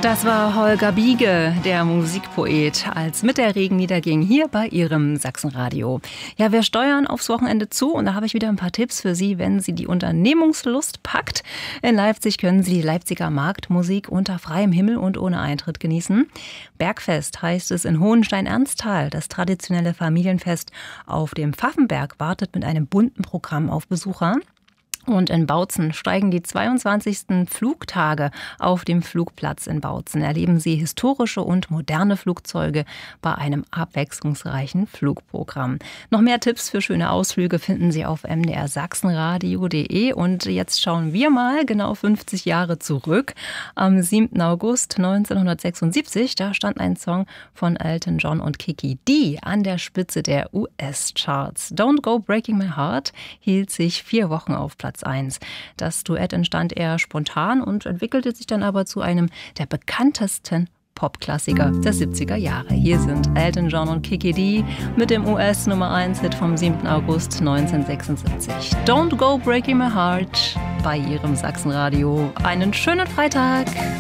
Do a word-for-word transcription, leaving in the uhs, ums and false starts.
Das war Holger Biege, der Musikpoet, als mit der Regen niederging, hier bei Ihrem Sachsenradio. Ja, wir steuern aufs Wochenende zu und da habe ich wieder ein paar Tipps für Sie, wenn Sie die Unternehmungslust packt. In Leipzig können Sie die Leipziger Marktmusik unter freiem Himmel und ohne Eintritt genießen. Bergfest heißt es in Hohenstein-Ernsthal. Das traditionelle Familienfest auf dem Pfaffenberg wartet mit einem bunten Programm auf Besucher. Und in Bautzen steigen die zweiundzwanzigsten Flugtage auf dem Flugplatz in Bautzen. Erleben Sie historische und moderne Flugzeuge bei einem abwechslungsreichen Flugprogramm. Noch mehr Tipps für schöne Ausflüge finden Sie auf m d r sachsenradio punkt d e. Und jetzt schauen wir mal genau fünfzig Jahre zurück. Am siebten August neunzehnhundertsechsundsiebzig, da stand ein Song von Elton John und Kiki Dee an der Spitze der U S-Charts. Don't Go Breaking My Heart hielt sich vier Wochen auf Platz eins. Das Duett entstand eher spontan und entwickelte sich dann aber zu einem der bekanntesten Popklassiker der siebziger Jahre. Hier sind Elton John und Kiki Dee mit dem U S Nummer eins Hit vom siebten August neunzehnhundertsechsundsiebzig. Don't Go Breaking My Heart bei Ihrem Sachsenradio. Einen schönen Freitag!